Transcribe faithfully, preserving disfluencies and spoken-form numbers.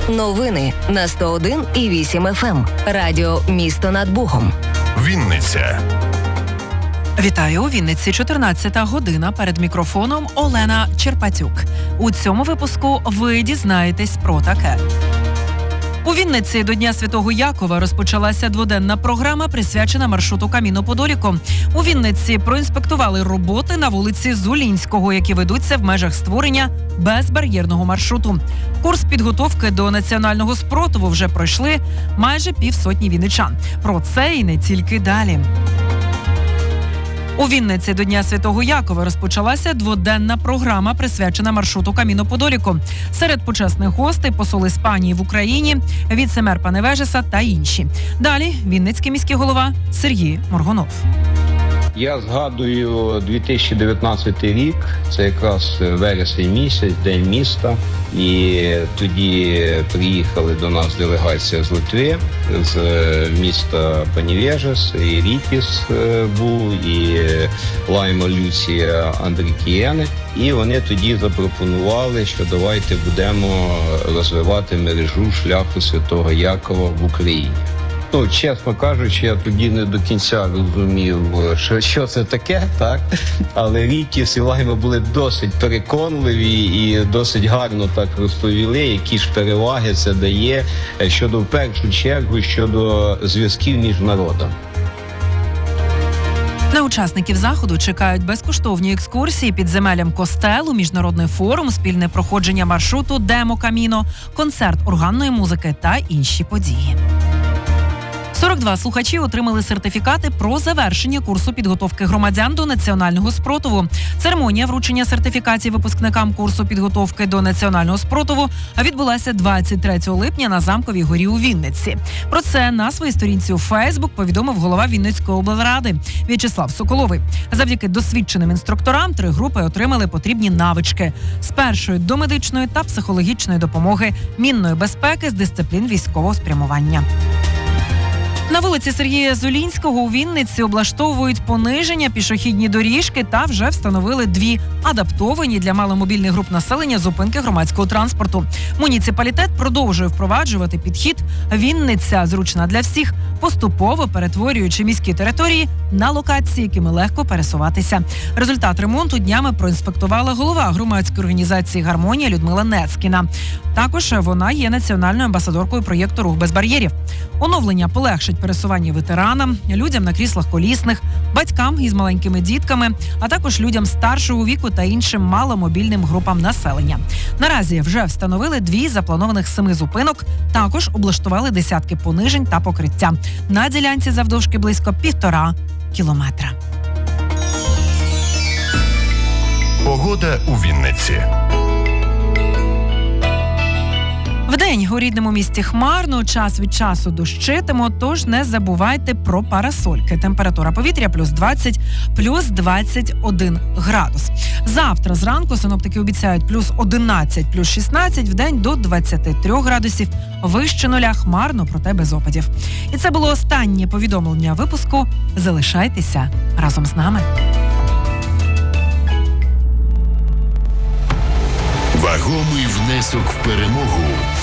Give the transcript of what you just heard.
Новини на сто один і вісім еф ем. Радіо «Місто над Богом». Вінниця. Вітаю, у Вінниці чотирнадцята година, перед мікрофоном Олена Черпатюк. У цьому випуску ви дізнаєтесь про таке. У Вінниці до Дня Святого Якова розпочалася дводенна програма, присвячена маршруту Каміно-Подоліко. У Вінниці проінспектували роботи на вулиці Зулінського, які ведуться в межах створення безбар'єрного маршруту. Курс підготовки до національного спротиву вже пройшли майже півсотні вінничан. Про це і не тільки далі. У Вінниці до Дня Святого Якова розпочалася дводенна програма, присвячена маршруту Каміно-Подоліко. Серед почесних гостей посол Іспанії в Україні, віце-мер Паневежеса та інші. Далі вінницький міський голова Сергій Моргунов. Я згадую дві тисячі дев'ятнадцятий рік, це якраз вересень місяць, День міста. І тоді приїхали до нас делегація з Литви, з міста Паневежес, і Рітіс був, і Лайма Люція Андрікієни. І вони тоді запропонували, що давайте будемо розвивати мережу шляху Святого Якова в Україні. Ну, чесно кажучи, я тоді не до кінця розумів, що, що це таке, так? Але Рітіс і Лайма були досить переконливі і досить гарно так розповіли, які ж переваги це дає щодо, в першу чергу, щодо зв'язків між народами. На учасників заходу чекають безкоштовні екскурсії підземеллям костелу, міжнародний форум, спільне проходження маршруту «Демо Каміно», концерт органної музики та інші події. сорок два слухачі отримали сертифікати про завершення курсу підготовки громадян до національного спротиву. Церемонія вручення сертифікацій випускникам курсу підготовки до національного спротиву відбулася двадцять третього липня на Замковій горі у Вінниці. Про це на своїй сторінці у Фейсбук повідомив голова Вінницької облради В'ячеслав Соколовий. Завдяки досвідченим інструкторам три групи отримали потрібні навички з першої до медичної та психологічної допомоги, мінної безпеки, з дисциплін військового спрямування. На вулиці Сергія Зулінського у Вінниці облаштовують пониження, пішохідні доріжки та вже встановили дві адаптовані для маломобільних груп населення зупинки громадського транспорту. Муніципалітет продовжує впроваджувати підхід «Вінниця зручна для всіх», поступово перетворюючи міські території на локації, якими легко пересуватися. Результат ремонту днями проінспектувала голова громадської організації «Гармонія» Людмила Нецькіна. Також вона є національною амбасадоркою проєкту «Рух без бар'єрів». Оновлення полегшить пересування ветеранам, людям на кріслах колісних, батькам із маленькими дітками, а також людям старшого віку та іншим маломобільним групам населення. Наразі вже встановили дві запланованих семи зупинок, також облаштували десятки понижень та покриття. На ділянці завдовжки близько півтора кілометра. Погода у Вінниці. Вдень у рідному місті хмарно, час від часу дощитиме, тож не забувайте про парасольки. Температура повітря плюс двадцять, плюс двадцять один градус. Завтра зранку синоптики обіцяють плюс одинадцять, плюс шістнадцять, вдень до двадцяти трьох градусів. Вище нуля, хмарно, проте без опадів. І це було останнє повідомлення випуску. Залишайтеся разом з нами. Вагомий внесок в перемогу.